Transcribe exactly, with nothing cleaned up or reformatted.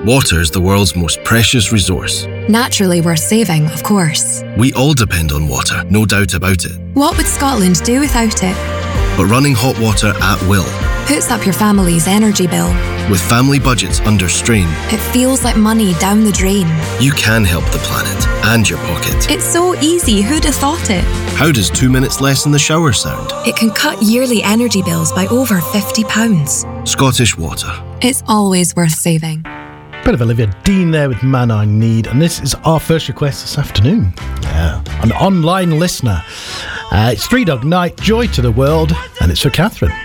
Water is the world's most precious resource. Naturally worth saving, of course. We all depend on water, no doubt about it. What would Scotland do without it? But running hot water at will, Puts up your family's energy bill. with family budgets under strain, It feels like money down the drain. you can help the planet and your pocket. It's so easy, who'd have thought it? How does two minutes less in the shower sound? It can cut yearly energy bills by over fifty pounds. Scottish Water. It's always worth saving. Bit of Olivia Dean there with Man I Need, and this is our first request this afternoon. Yeah, an online listener. Uh, it's Three Dog Night, Joy to the World, and it's for Catherine.